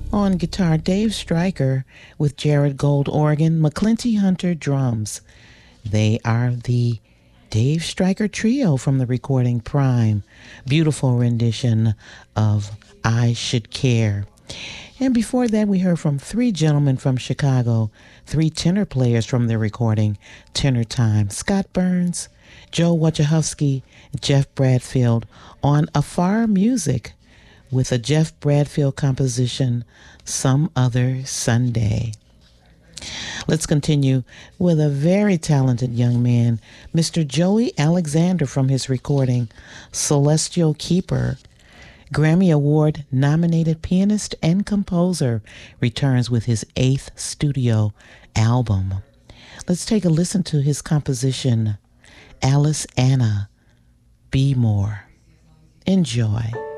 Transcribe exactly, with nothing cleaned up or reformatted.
On guitar, Dave Stryker with Jared Gold organ, McClinty Hunter drums. They are the Dave Stryker Trio from the recording Prime. Beautiful rendition of I Should Care. And before that, we heard from three gentlemen from Chicago, three tenor players from their recording, Tenor Time, Scott Burns, Joe Wachowski, Jeff Bradfield on Afar Music with a Jeff Bradfield composition, Some Other Sunday. Let's continue with a very talented young man, Mister Joey Alexander from his recording, Celestial Keeper. Grammy Award nominated pianist and composer returns with his eighth studio album. Let's take a listen to his composition, Alice Anna, Be More. Enjoy.